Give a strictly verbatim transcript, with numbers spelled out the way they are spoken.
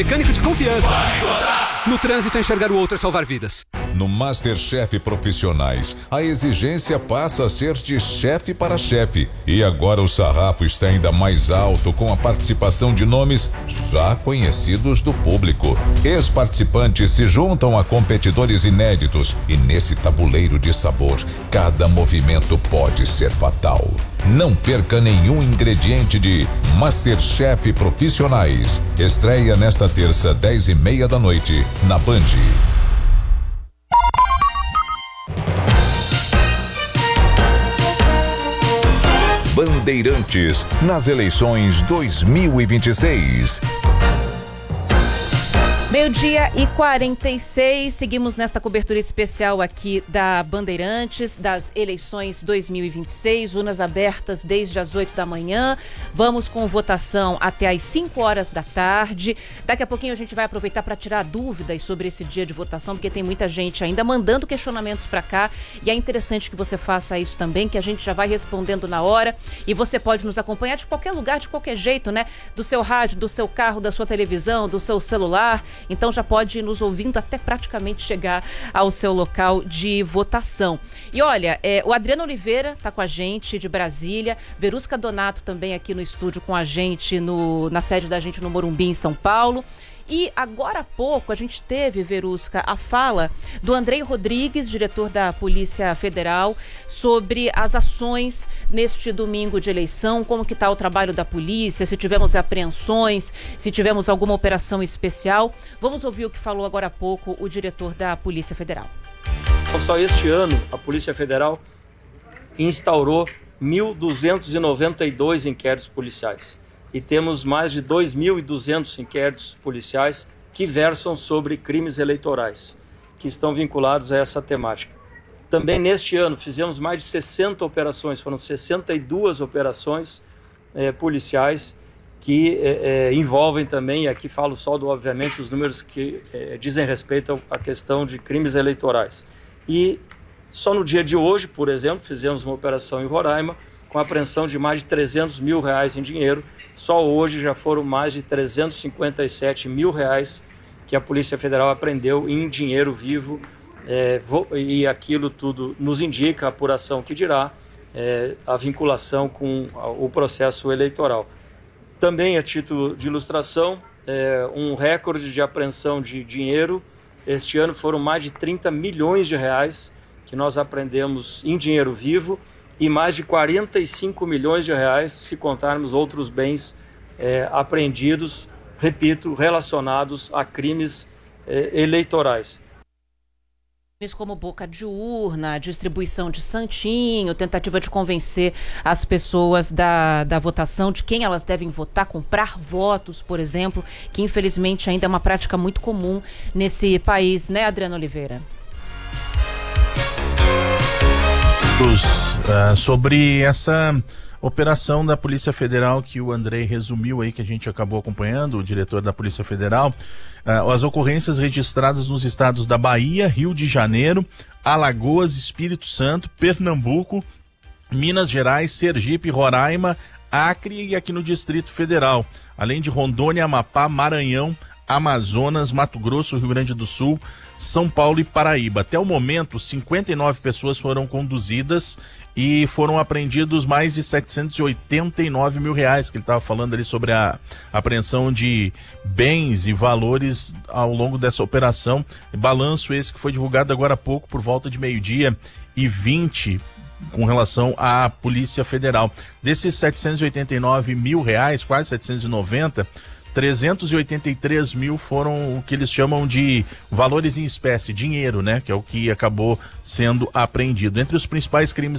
Mecânico de confiança. No trânsito, enxergar o outro é salvar vidas. No MasterChef Profissionais, a exigência passa a ser de chefe para chefe. E agora o sarrafo está ainda mais alto com a participação de nomes já conhecidos do público. Ex-participantes se juntam a competidores inéditos e nesse tabuleiro de sabor, cada movimento pode ser fatal. Não perca nenhum ingrediente de MasterChef Profissionais. Estreia nesta terça, dez e meia da noite, na Band. Bandeirantes nas eleições dois mil e vinte e seis. Meio-dia e quarenta e seis, seguimos nesta cobertura especial aqui da Bandeirantes, das eleições dois mil e vinte e seis, urnas abertas desde as oito da manhã, vamos com votação até às cinco horas da tarde. Daqui a pouquinho a gente vai aproveitar para tirar dúvidas sobre esse dia de votação, porque tem muita gente ainda mandando questionamentos para cá, e é interessante que você faça isso também, que a gente já vai respondendo na hora, e você pode nos acompanhar de qualquer lugar, de qualquer jeito, né? Do seu rádio, do seu carro, da sua televisão, do seu celular. Então já pode ir nos ouvindo até praticamente chegar ao seu local de votação. E olha, é, o Adriano Oliveira está com a gente de Brasília, Verusca Donato também aqui no estúdio com a gente, no, na sede da gente no Morumbi, em São Paulo. E agora há pouco a gente teve, Verusca, a fala do Andrei Rodrigues, diretor da Polícia Federal, sobre as ações neste domingo de eleição, como que está o trabalho da polícia, se tivemos apreensões, se tivemos alguma operação especial. Vamos ouvir o que falou agora há pouco o diretor da Polícia Federal. Só este ano a Polícia Federal instaurou mil duzentos e noventa e dois inquéritos policiais. E temos mais de dois mil e duzentos inquéritos policiais que versam sobre crimes eleitorais, que estão vinculados a essa temática. Também neste ano fizemos mais de sessenta operações, foram sessenta e duas operações eh, policiais que eh, eh, envolvem também, e aqui falo só do, obviamente, os números que eh, dizem respeito à questão de crimes eleitorais. E só no dia de hoje, por exemplo, fizemos uma operação em Roraima, com a apreensão de mais de trezentos mil reais em dinheiro. Só hoje já foram mais de trezentos e cinquenta e sete mil reais que a Polícia Federal apreendeu em dinheiro vivo, é, e aquilo tudo nos indica a apuração que dirá é, a vinculação com o processo eleitoral. Também, a título de ilustração, é, um recorde de apreensão de dinheiro. Este ano foram mais de trinta milhões de reais que nós apreendemos em dinheiro vivo, e mais de quarenta e cinco milhões de reais se contarmos outros bens é, apreendidos, repito, relacionados a crimes é, eleitorais. Como boca de urna, distribuição de santinho, tentativa de convencer as pessoas da, da votação, de quem elas devem votar, comprar votos, por exemplo, que infelizmente ainda é uma prática muito comum nesse país, né, Adriano Oliveira? Uh, sobre essa operação da Polícia Federal que o Andrei resumiu aí, que a gente acabou acompanhando, o diretor da Polícia Federal, uh, as ocorrências registradas nos estados da Bahia, Rio de Janeiro, Alagoas, Espírito Santo, Pernambuco, Minas Gerais, Sergipe, Roraima, Acre e aqui no Distrito Federal, além de Rondônia, Amapá, Maranhão, Amazonas, Mato Grosso, Rio Grande do Sul, São Paulo e Paraíba. Até o momento, cinquenta e nove pessoas foram conduzidas e foram apreendidos mais de setecentos e oitenta e nove mil reais, que ele estava falando ali sobre a apreensão de bens e valores ao longo dessa operação. Balanço esse que foi divulgado agora há pouco, por volta de meio-dia e vinte, com relação à Polícia Federal. Desses setecentos e oitenta e nove mil reais, quase setecentos e noventa, trezentos e oitenta e três mil foram o que eles chamam de valores em espécie, dinheiro, né? Que é o que acabou sendo apreendido. Entre os principais crimes